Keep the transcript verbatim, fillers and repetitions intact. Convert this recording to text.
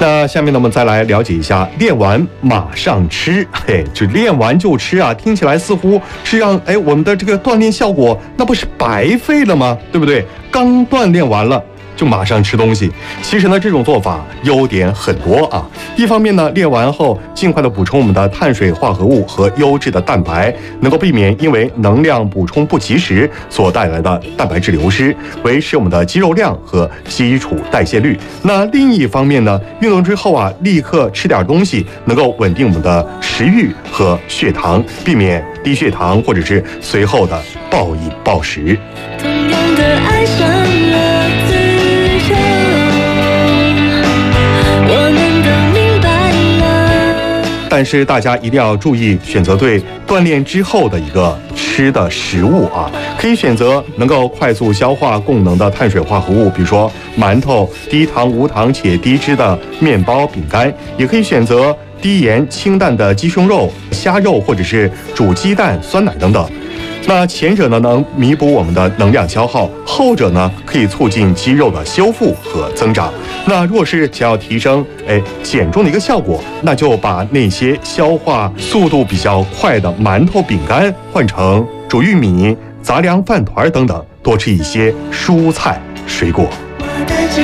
那下面呢，我们再来了解一下练完马上吃。嘿，就练完就吃啊，听起来似乎是让哎我们的这个锻炼效果那不是白费了吗？对不对？刚锻炼完了就马上吃东西，其实呢，这种做法优点很多啊。一方面呢，练完后尽快的补充我们的碳水化合物和优质的蛋白，能够避免因为能量补充不及时所带来的蛋白质流失，维持我们的肌肉量和基础代谢率。那另一方面呢，运动之后啊，立刻吃点东西，能够稳定我们的食欲和血糖，避免低血糖或者是随后的暴饮暴食。 同样的爱上了自由，我们都明白了。 但是大家一定要注意选择对锻炼之后的一个吃的食物啊，可以选择能够快速消化功能的碳水化合物，比如说馒头、低糖、无糖且低脂的面包、饼干，也可以选择低盐清淡的鸡胸肉、虾肉或者是煮鸡蛋、酸奶等等。那前者呢能弥补我们的能量消耗，后者呢可以促进肌肉的修复和增长。那如果是想要提升哎减重的一个效果，那就把那些消化速度比较快的馒头、饼干换成煮玉米、杂粮饭团等等，多吃一些蔬菜水果。